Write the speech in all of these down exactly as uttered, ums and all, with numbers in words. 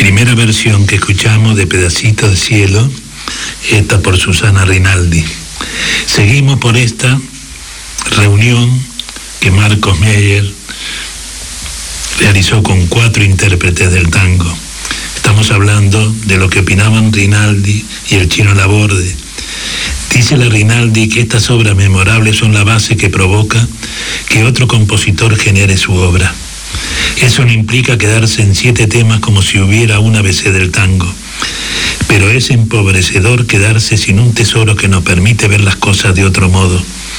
Primera versión que escuchamos de Pedacito de Cielo, esta por Susana Rinaldi. Seguimos por esta reunión que Marcos Meyer realizó con cuatro intérpretes del tango. Estamos hablando de lo que opinaban Rinaldi y el Chino Laborde. Dice la Rinaldi que estas obras memorables son la base que provoca que otro compositor genere su obra. Eso no implica quedarse en siete temas como si hubiera un A B C del tango, pero es empobrecedor quedarse sin un tesoro que nos permite ver las cosas de otro modo.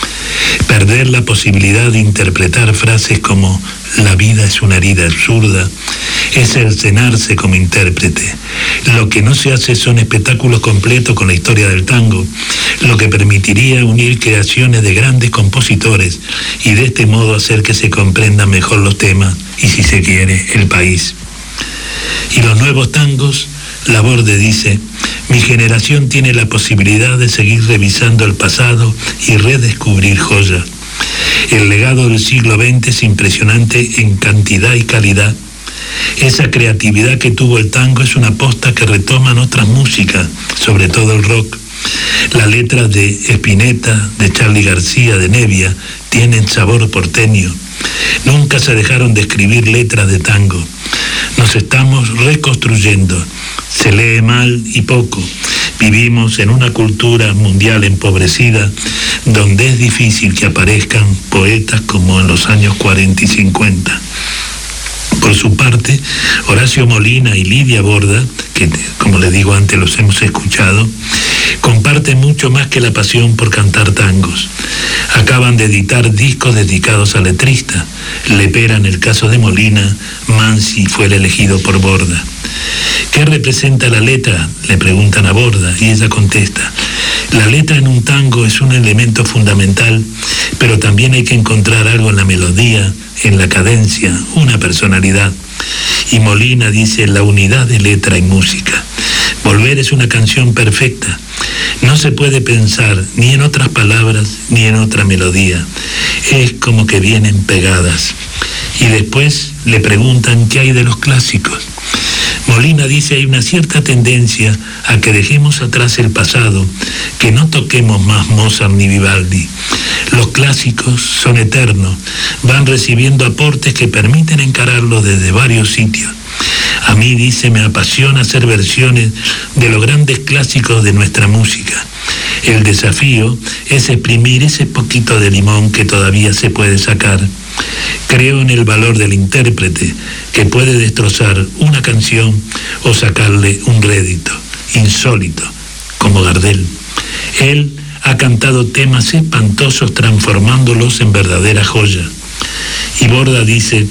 Perder la posibilidad de interpretar frases como «la vida es una herida absurda» es cercenarse como intérprete. Lo que no se hace son espectáculos completos con la historia del tango, lo que permitiría unir creaciones de grandes compositores y de este modo hacer que se comprendan mejor los temas y, si se quiere, el país. Y los nuevos tangos, Laborde dice: mi generación tiene la posibilidad de seguir revisando el pasado y redescubrir joyas. El legado del siglo veinte es impresionante en cantidad y calidad. Esa creatividad que tuvo el tango es una posta que retoman otras músicas, sobre todo el rock. Las letras de Spinetta, de Charly García, de Nevia, tienen sabor porteño. Nunca se dejaron de escribir letras de tango. Nos estamos reconstruyendo. Se lee mal y poco. Vivimos en una cultura mundial empobrecida, donde es difícil que aparezcan poetas como en los años cuarenta y cincuenta. Por su parte, Horacio Molina y Lidia Borda, que como les digo antes los hemos escuchado, comparten mucho más que la pasión por cantar tangos. Acaban de editar discos dedicados a letristas. Lepera en el caso de Molina, Mansi fue el elegido por Borda. ¿Qué representa la letra?, le preguntan a Borda, y ella contesta: la letra en un tango es un elemento fundamental, pero también hay que encontrar algo en la melodía, en la cadencia, una personalidad. Y Molina dice: la unidad de letra y música. Volver es una canción perfecta. No se puede pensar ni en otras palabras ni en otra melodía. Es como que vienen pegadas. Y después le preguntan qué hay de los clásicos. Molina dice: hay una cierta tendencia a que dejemos atrás el pasado, que no toquemos más Mozart ni Vivaldi. Los clásicos son eternos, van recibiendo aportes que permiten encararlos desde varios sitios. A mí, dice, me apasiona hacer versiones de los grandes clásicos de nuestra música. El desafío es exprimir ese poquito de limón que todavía se puede sacar. Creo en el valor del intérprete, que puede destrozar una canción o sacarle un rédito insólito, como Gardel. Él ha cantado temas espantosos transformándolos en verdaderas joyas. Y Borda dice: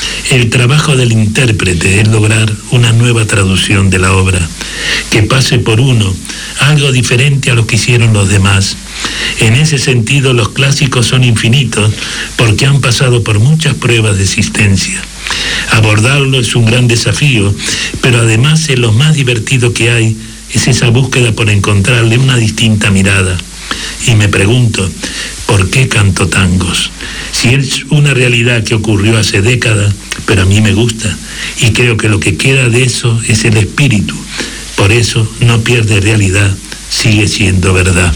el trabajo del intérprete es lograr una nueva traducción de la obra, que pase por uno, algo diferente a lo que hicieron los demás. En ese sentido, los clásicos son infinitos porque han pasado por muchas pruebas de existencia. Abordarlo es un gran desafío, pero además es lo más divertido que hay, es esa búsqueda por encontrarle una distinta mirada. Y me pregunto, ¿por qué canto tangos? Si es una realidad que ocurrió hace décadas, pero a mí me gusta, y creo que lo que queda de eso es el espíritu. Por eso no pierde realidad, sigue siendo verdad.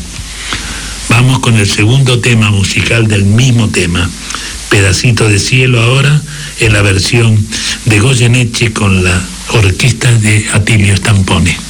Vamos con el segundo tema musical del mismo tema, Pedacito de Cielo, ahora en la versión de Goyeneche con la orquesta de Atilio Stampone.